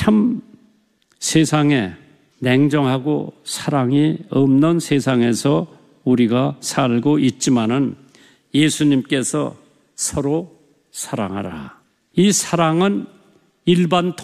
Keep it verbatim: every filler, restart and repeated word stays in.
참 세상에 냉정하고 사랑이 없는 세상에서 우리가 살고 있지만은 예수님께서 서로 사랑하라. 이 사랑은 일반